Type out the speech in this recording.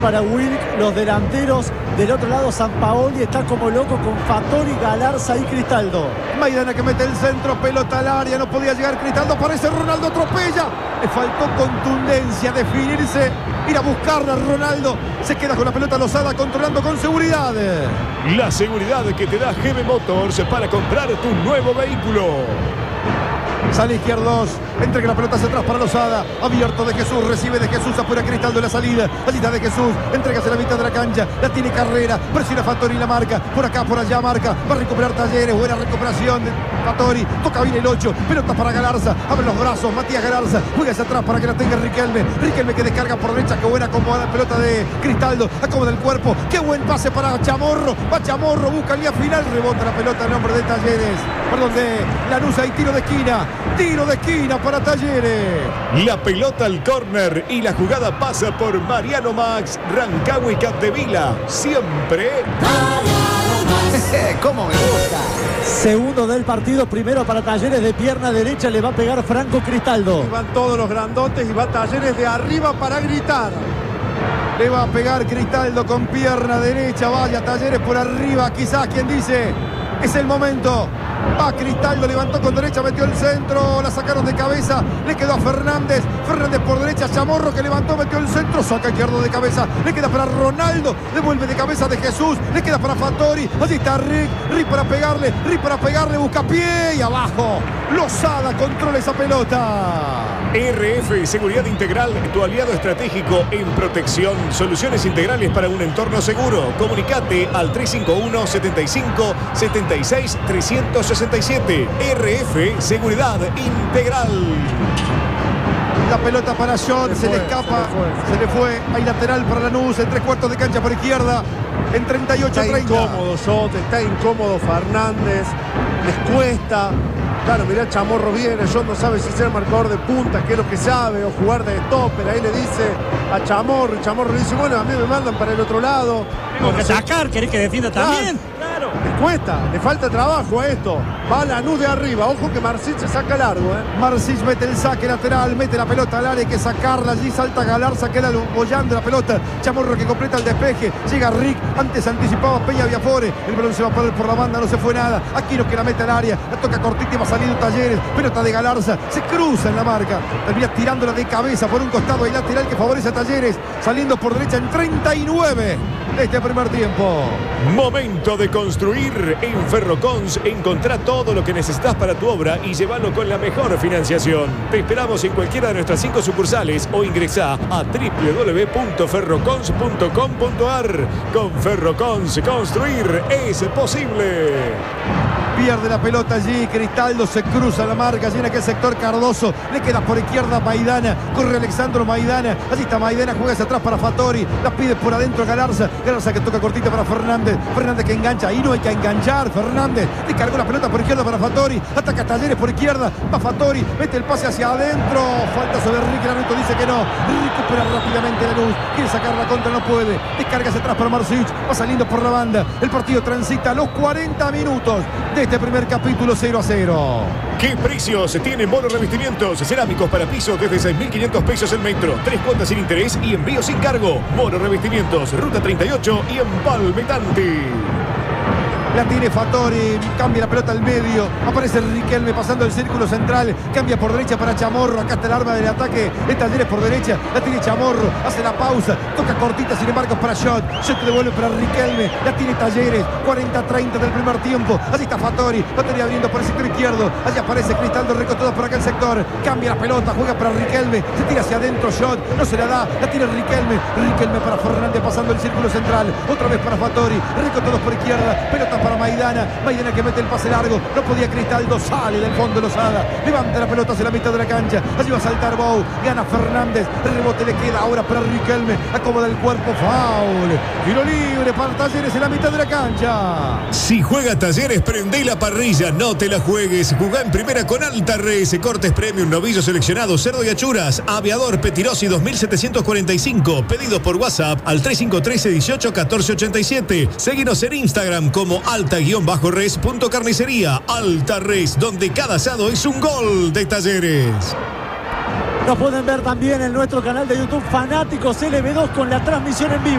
para Wilk, los delanteros. Del otro lado Sampaoli está como loco con Fattori, Galarza y Cristaldo. Maidana que mete el centro, pelota al área, no podía llegar Cristaldo, aparece Ronaldo, atropella. Le faltó contundencia, definirse, ir a buscarla. Ronaldo se queda con la pelota Lozada, controlando con seguridad. La seguridad que te da GB Motors para comprar tu nuevo vehículo. Sale izquierdos, entrega la pelota hacia atrás para Lozada, abierto de Jesús, recibe de Jesús, afuera Cristaldo en la salida, allí está de Jesús, entrega hacia la mitad de la cancha, la tiene Carrera, presiona Fattori, la marca, por acá, por allá marca, va a recuperar Talleres, buena recuperación de Fattori, toca bien el 8, pelota para Galarza, abre los brazos, Matías Galarza, juega hacia atrás para que la tenga Riquelme que descarga por derecha, qué buena acomoda la pelota de Cristaldo, acomoda el cuerpo, qué buen pase para Chamorro, va Chamorro, busca el día final, rebota la pelota en nombre de Talleres, perdón, de Lanús, y tiro de esquina para Talleres. La pelota al córner y la jugada pasa por Mariano Max, Rancagua y Capdevila. Siempre ¿Cómo me gusta? Segundo del partido, primero para Talleres, de pierna derecha le va a pegar Franco Cristaldo. Y van todos los grandotes y va Talleres de arriba para gritar. Le va a pegar Cristaldo con pierna derecha, vaya Talleres por arriba, quizás quien dice, es el momento. Va Cristaldo, levantó con derecha, metió el centro, la sacaron de cabeza, le quedó a Fernández por derecha, Chamorro que levantó, metió el centro, saca izquierdo de cabeza, le queda para Ronaldo, devuelve de cabeza de Jesús, le queda para Fattori, allí está Rick para pegarle, busca pie y abajo, Lozada controla esa pelota. RF Seguridad Integral, tu aliado estratégico en protección, soluciones integrales para un entorno seguro. Comunicate al 351 75 76 367. RF Seguridad Integral. La pelota para Shot, se le escapa, se le fue. Hay lateral para Lanús, en 3/4 de cancha por izquierda, en 38-30. Está incómodo Shot, está incómodo Fernández, les cuesta. Claro, mirá, Chamorro viene, Shot no sabe si ser marcador de punta, que es lo que sabe, o jugar de stopper. Ahí le dice a Chamorro, y Chamorro le dice, bueno, a mí me mandan para el otro lado. Tengo que sacar, ¿querés que defienda también? Claro. Les cuesta, le falta trabajo a esto. Va Lanús de arriba, ojo que Marcich se saca largo, Marcich mete el saque lateral, mete la pelota al área, hay que sacarla, allí salta Galarza, queda bollando la pelota, Chamorro que completa el despeje, llega Rick, antes anticipaba Peña Viafore, el balón se va a perder por la banda, no se fue nada, Aquino que la mete al área, la toca cortita y va saliendo Talleres, pelota de Galarza, se cruza en la marca, termina tirándola de cabeza por un costado y lateral que favorece a Talleres, saliendo por derecha en 39 de este primer tiempo. Momento de construir. En Ferrocons encontrá todo lo que necesitas para tu obra y llévalo con la mejor financiación. Te esperamos en cualquiera de nuestras 5 sucursales o ingresá a www.ferrocons.com.ar. Con Ferrocons, construir es posible. Pierde la pelota allí, Cristaldo se cruza la marca, allí en aquel sector Cardoso, le queda por izquierda Maidana, corre Alexandro Maidana, allí está Maidana, juega hacia atrás para Fattori, la pide por adentro Galarza que toca cortita para Fernández que engancha, ahí no hay que enganchar, Fernández, le cargó la pelota por izquierda para Fattori, ataca Talleres por izquierda, va Fattori, mete el pase hacia adentro, falta sobre Rick, Lanuto dice que no, recupera rápidamente Lanús, quiere sacar la contra, no puede, descarga hacia atrás para Marcich, va saliendo por la banda, el partido transita los 40 minutos de este primer capítulo 0-0. ¿Qué precios tiene Mono Revestimientos? Cerámicos para piso desde 6.500 pesos el metro. 3 cuotas sin interés y envío sin cargo. Mono Revestimientos, Ruta 38 y Empalmetante. La tiene Fattori, cambia la pelota al medio, aparece Riquelme pasando el círculo central, cambia por derecha para Chamorro, acá está el arma del ataque, de Talleres por derecha, la tiene Chamorro, hace la pausa, toca cortita, sin embargo para Shot que devuelve para Riquelme, la tiene Talleres, 40-30 del primer tiempo, allí está Fattori abriendo por el sector izquierdo, allí aparece Cristaldo, recostados por aquel sector, cambia la pelota, juega para Riquelme, se tira hacia adentro Shot, no se la da, la tiene Riquelme para Fernández pasando el círculo central, otra vez para Fattori, recostados por izquierda, pelota para Maidana que mete el pase largo, no podía Cristaldo, sale del fondo Lozada, levanta la pelota hacia la mitad de la cancha, allí va a saltar Bou, gana Fernández, el rebote le queda ahora para Riquelme, acomoda el cuerpo, foul, tiro libre para Talleres en la mitad de la cancha. Si juega Talleres, prendé la parrilla, no te la juegues, jugá en primera con Alta Res, cortes premium, novillo seleccionado, cerdo y achuras, aviador Petirosi 2745, pedido por WhatsApp al 3513 18 14 87, seguinos en Instagram como alta-res.carnicería. Alta Res, donde cada asado es un gol de Talleres. Nos pueden ver también en nuestro canal de YouTube Fanáticos LB2 con la transmisión en vivo.